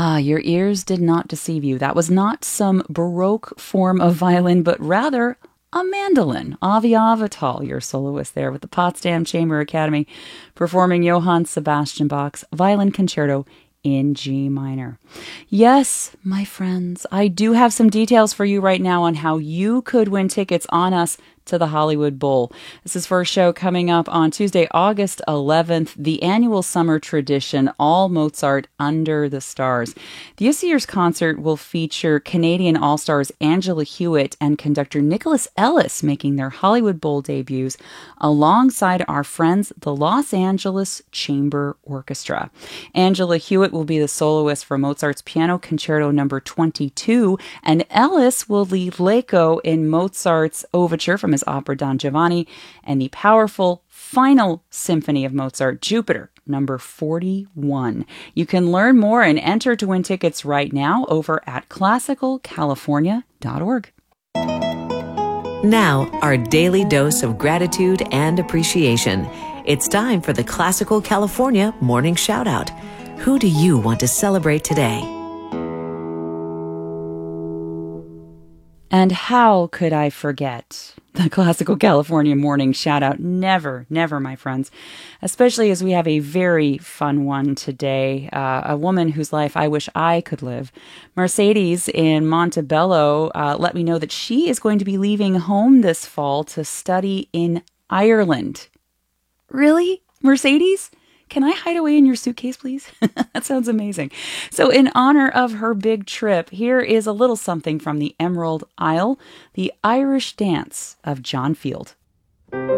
Ah, your ears did not deceive you. That was not some Baroque form of violin, but rather a mandolin. Avi Avital, your soloist there with the Potsdam Chamber Academy, performing Johann Sebastian Bach's Violin Concerto in G minor. Yes, my friends, I do have some details for you right now on how you could win tickets on us to the Hollywood Bowl. This is for a show coming up on Tuesday, August 11th, the annual summer tradition, All Mozart Under the Stars. This year's concert will feature Canadian All-Stars Angela Hewitt and conductor Nicholas Ellis making their Hollywood Bowl debuts alongside our friends, the Los Angeles Chamber Orchestra. Angela Hewitt will be the soloist for Mozart's Piano Concerto No. 22, and Ellis will lead Leko in Mozart's Overture from his opera Don Giovanni and the powerful final symphony of Mozart, Jupiter, No. 41. You can learn more and enter to win tickets right now over at classicalcalifornia.org. Now, our daily dose of gratitude and appreciation. It's time for the Classical California Morning Shoutout. Who do you want to celebrate today? And how could I forget the Classical California Morning Shoutout? Never, never, my friends. Especially as we have a very fun one today. A woman whose life I wish I could live. Mercedes in Montebello let me know that she is going to be leaving home this fall to study in Ireland. Really? Mercedes? Can I hide away in your suitcase, please? That sounds amazing. So in honor of her big trip, here is a little something from the Emerald Isle, the Irish Dance of John Field.